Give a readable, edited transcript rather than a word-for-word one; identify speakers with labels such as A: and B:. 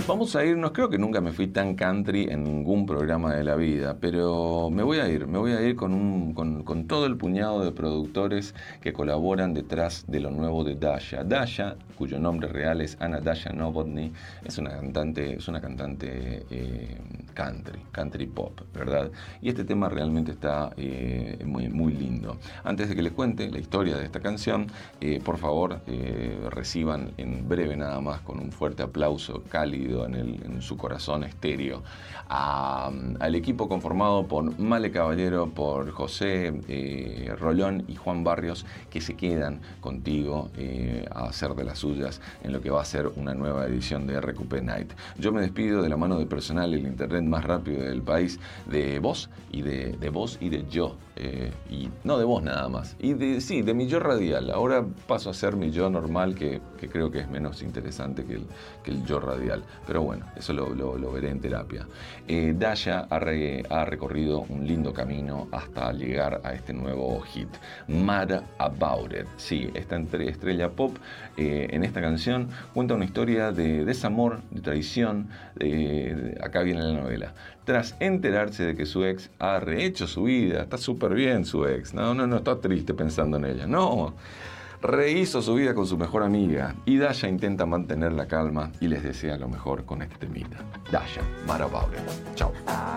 A: Vamos a irnos, creo que nunca me fui tan country en ningún programa de la vida, pero me voy a ir con todo el puñado de productores que colaboran detrás de lo nuevo de Dasha. Dasha, cuyo nombre real es Anna Dasha Novotny, es una cantante country pop, ¿verdad? Y este tema realmente está muy lindo. Antes de que les cuente la historia de esta canción, por favor, reciban en breve nada más con un fuerte aplauso cálido en su corazón estéreo al equipo conformado por Male Caballero, por José Rolón y Juan Barrios, que se quedan contigo a hacer de las suyas en lo que va a ser una nueva edición de RQP Night. Yo me despido de la mano de personal, el internet más rápido del país, de vos y de yo, y no de vos nada más, y de mi yo radial. Ahora paso a ser mi yo normal, que creo que es menos interesante que el yo radial, pero bueno, eso lo veré en terapia. Dasha ha recorrido un lindo camino hasta llegar a este nuevo hit, Mad About It. Sí, esta estrella pop en esta canción cuenta una historia de desamor, de traición. Acá viene la novela. Tras enterarse de que su ex ha rehecho su vida, está súper bien su ex, no está triste pensando en ella, no. Rehizo su vida con su mejor amiga y Dasha intenta mantener la calma y les desea lo mejor con este temita. Dasha, Mad About It. Chao.